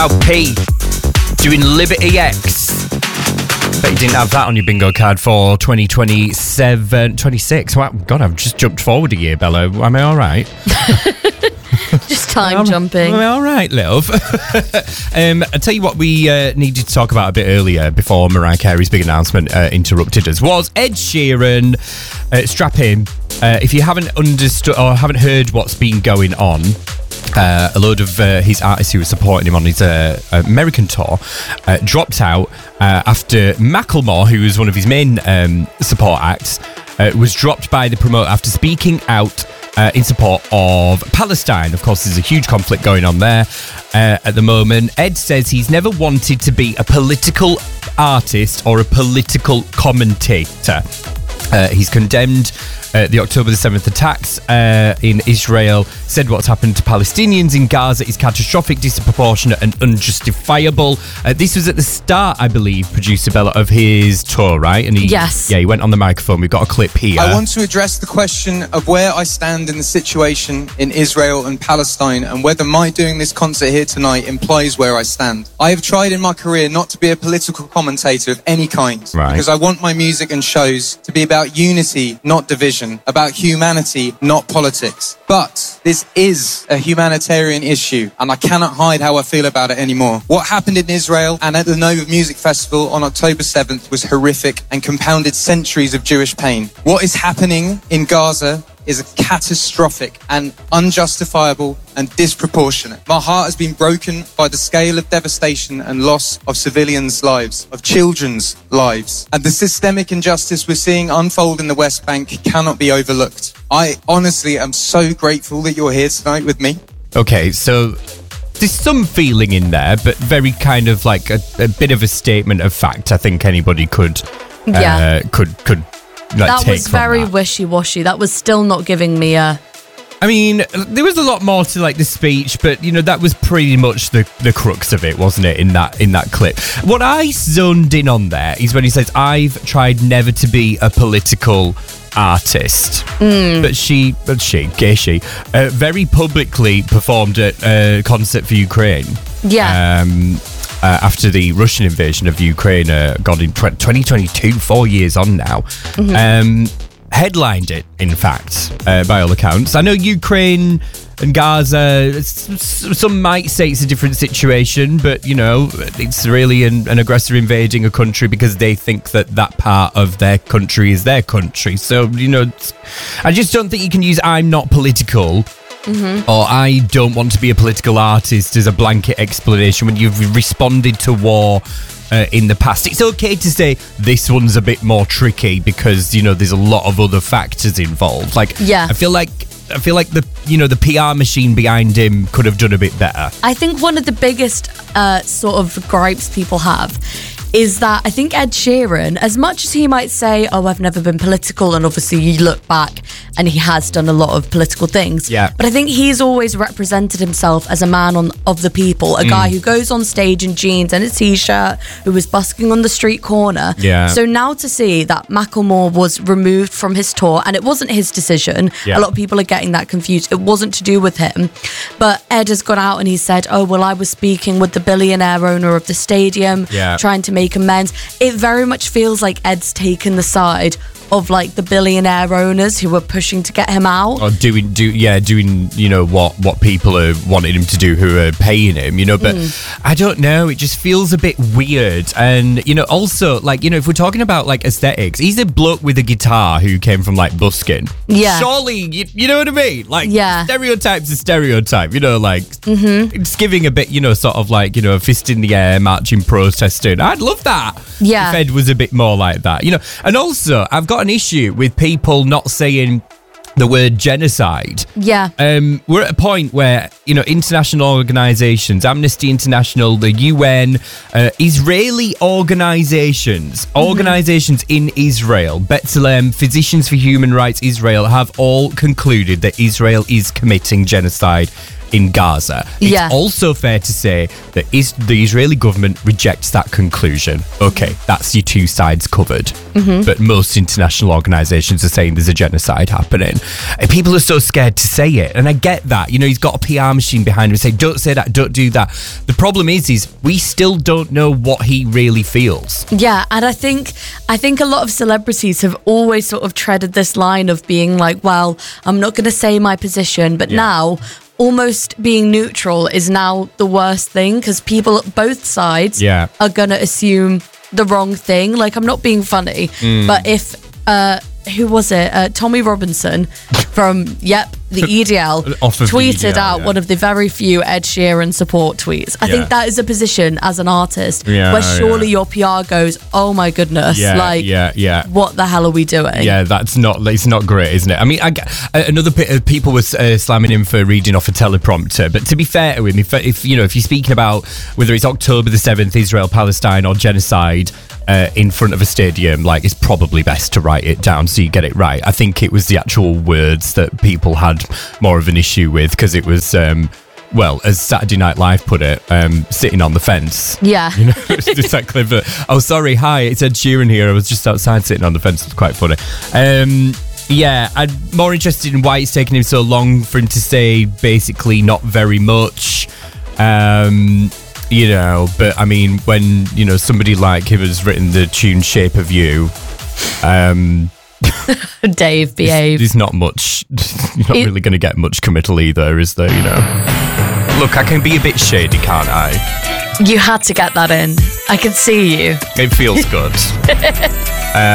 P doing Liberty X. Bet you didn't have that on your bingo card for 2026. Wow, God, I've just jumped forward a year, Bella. Am I all right? Just time jumping. Am I all right, love? I'll tell you what we needed to talk about a bit earlier before Mariah Carey's big announcement interrupted us was Ed Sheeran. Strap in. If you haven't understood or haven't heard what's been going on, a load of his artists who were supporting him on his American tour dropped out after Macklemore, who was one of his main support acts, was dropped by the promoter after speaking out in support of Palestine. Of course, there's a huge conflict going on there at the moment. Ed says he's never wanted to be a political artist or a political commentator. He's condemned the October the 7th attacks in Israel, said what's happened to Palestinians in Gaza is catastrophic, disproportionate and unjustifiable. This was at the start, I believe, producer Bella, of his tour, right? And Yes. Yeah, he went on the microphone. We've got a clip here. I want to address the question of where I stand in the situation in Israel and Palestine and whether my doing this concert here tonight implies where I stand. I have tried in my career not to be a political commentator of any kind, right, because I want my music and shows to be about unity, not division, about humanity, not politics. But this is a humanitarian issue, and I cannot hide how I feel about it anymore. What happened in Israel and at the Nova Music Festival on October 7th was horrific and compounded centuries of Jewish pain. What is happening in Gaza is catastrophic and unjustifiable and disproportionate. My heart has been broken by the scale of devastation and loss of civilians' lives, of children's lives. And the systemic injustice we're seeing unfold in the West Bank cannot be overlooked. I honestly am so grateful that you're here tonight with me. Okay, so there's some feeling in there, but very kind of like a bit of a statement of fact. I think anybody could like, that take was very that. wishy-washy. That was still not giving me a... I mean, there was a lot more to like the speech, but you know that was pretty much the crux of it, wasn't it? In that clip, what I zoned in on there is when he says, "I've tried never to be a political artist," but she very publicly performed at a concert for Ukraine. Yeah. After the Russian invasion of Ukraine, got in 2022, 4 years on now. Headlined it, in fact, by all accounts. I know Ukraine and Gaza, some might say it's a different situation, but, you know, it's really an aggressor invading a country because they think that part of their country is their country. So, you know, I just don't think you can use "I'm not political" or "I don't want to be a political artist" as a blanket explanation when you've responded to war in the past. It's okay to say this one's a bit more tricky because, you know, there's a lot of other factors involved. Like, yeah. I feel like the PR machine behind him could have done a bit better. I think one of the biggest sort of gripes people have is that I think Ed Sheeran, as much as he might say, "Oh, I've never been political," and obviously you look back and he has done a lot of political things, but I think he's always represented himself as a man of the people, a guy who goes on stage in jeans and a t-shirt, who was busking on the street corner. So now to see that Macklemore was removed from his tour, and it wasn't his decision, a lot of people are getting that confused, it wasn't to do with him, but Ed has gone out and he said, "Oh, well, I was speaking with the billionaire owner of the stadium, trying to make amends." It very much feels like Ed's taken the side of like the billionaire owners who were pushing to get him out, or doing you know what people are wanting him to do, who are paying him, you know. But I don't know, it just feels a bit weird. And you know, also, like, you know, if we're talking about like aesthetics, he's a bloke with a guitar who came from like busking. Surely you know what I mean, like, stereotype's a stereotype, you know, like it's giving a bit, you know, sort of like, you know, a fist in the air, marching, protesting. I'd love that if Ed was a bit more like that, you know. And also, I've got an issue with people not saying the word genocide. We're at a point where, you know, international organizations, Amnesty International, the UN, Israeli organizations in Israel, B'Tselem, Physicians for Human Rights Israel, have all concluded that Israel is committing genocide in Gaza. It's Yeah. also fair to say that the Israeli government rejects that conclusion. Okay, that's your two sides covered. But most international organisations are saying there's a genocide happening. And people are so scared to say it. And I get that. You know, he's got a PR machine behind him saying, don't say that, don't do that. The problem is we still don't know what he really feels. Yeah, and I think a lot of celebrities have always sort of treaded this line of being like, well, I'm not going to say my position, but now almost being neutral is now the worst thing because people at both sides are going to assume the wrong thing. Like, I'm not being funny, but if who was it? Tommy Robinson from the EDL tweeted out one of the very few Ed Sheeran support tweets. I think that is a position as an artist where surely your PR goes, oh my goodness, what the hell are we doing? Yeah, it's not great, isn't it? I mean, people were slamming him for reading off a teleprompter, but to be fair to him, if you're speaking about whether it's October the 7th, Israel, Palestine, or genocide in front of a stadium, like, it's probably best to write it down so you get it right. I think it was the actual words that people had more of an issue with because it was as Saturday Night Live put it, sitting on the fence. Yeah. You know, it's just that clever. Oh, sorry, hi, it's Ed Sheeran here. I was just outside sitting on the fence. It's quite funny. I'm more interested in why it's taken him so long for him to say basically not very much. But I mean, when, somebody like him has written the tune Shape of You, Dave, behave. There's not much. You're not really going to get much committal either, is there? Look, I can be a bit shady, can't I? You had to get that in. I can see you. It feels good.